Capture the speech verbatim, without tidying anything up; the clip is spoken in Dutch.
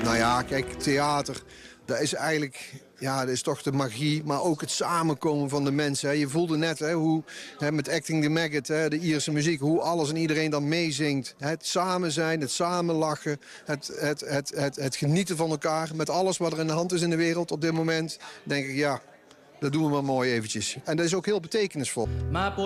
Nou ja, kijk, theater, dat is eigenlijk, ja, dat is toch de magie, maar ook het samenkomen van de mensen. Hè. Je voelde net hè, hoe, hè, met Acting the Maggot, hè, de Ierse muziek, hoe alles en iedereen dan meezingt. Het samen zijn, het samen lachen, het, het, het, het, het genieten van elkaar. Met alles wat er in de hand is in de wereld op dit moment, denk ik, ja, dat doen we maar mooi eventjes. En dat is ook heel betekenisvol.